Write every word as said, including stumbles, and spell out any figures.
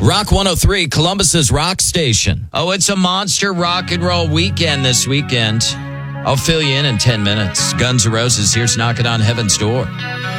Rock one oh three, Columbus's rock station. Oh, it's a monster rock and roll weekend this weekend. I'll fill you in in ten minutes. Guns N' Roses, here's Knocking on Heaven's Door.